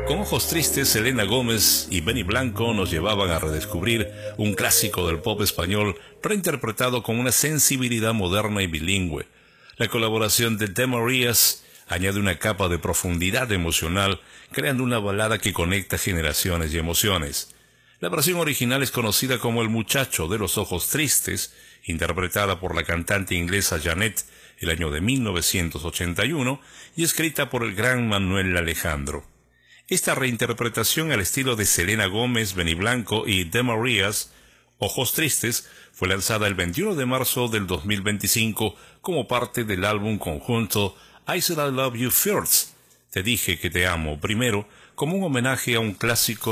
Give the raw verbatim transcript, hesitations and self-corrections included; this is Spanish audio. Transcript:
Con Ojos Tristes, Selena Gómez y Benny Blanco nos llevaban a redescubrir un clásico del pop español reinterpretado con una sensibilidad moderna y bilingüe. La colaboración de The Marías añade una capa de profundidad emocional, creando una balada que conecta generaciones y emociones. La versión original es conocida como El Muchacho de los Ojos Tristes, interpretada por la cantante inglesa Janet el año de mil novecientos ochenta y uno y escrita por el gran Manuel Alejandro. Esta reinterpretación al estilo de Selena Gómez, Benny Blanco y The Marías, Ojos Tristes, fue lanzada el veintiuno de marzo del dos mil veinticinco como parte del álbum conjunto I Said I Love You First, Te Dije Que Te Amo Primero, como un homenaje a un clásico